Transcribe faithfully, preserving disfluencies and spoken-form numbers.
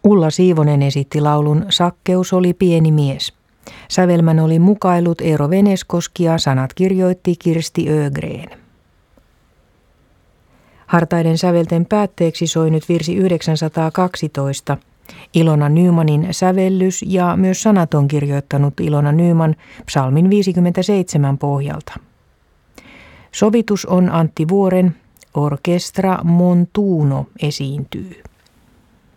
Ulla Siivonen esitti laulun Sakkeus oli pieni mies. Sävelmän oli mukailut Eero Veneskoski ja sanat kirjoitti Kirsti Ögren. Hartaiden sävelten päätteeksi soi nyt virsi yhdeksänsataakaksitoista. Ilona Nymanin sävellys ja myös sanat on kirjoittanut Ilona Nyman psalmin viisikymmentäseitsemän pohjalta. Sovitus on Antti Vuoren, Orkestra Montuno esiintyy.